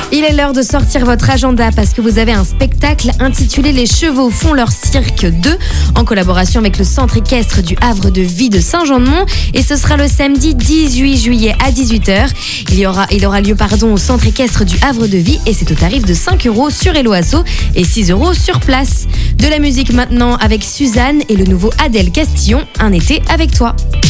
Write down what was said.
Il est l'heure de sortir votre agenda parce que vous avez un spectacle intitulé Les Chevaux font leur cirque 2 en collaboration avec le centre équestre du Havre de Vie de Saint-Jean-de-Mont et ce sera le samedi 18 juillet à 18h. Il aura lieu au centre équestre du Havre de Vie et c'est au tarif de 5 € sur Hello Asso et 6 € sur place. De la musique maintenant avec Suzanne et le nouveau Adèle Castillon, Un été avec toi.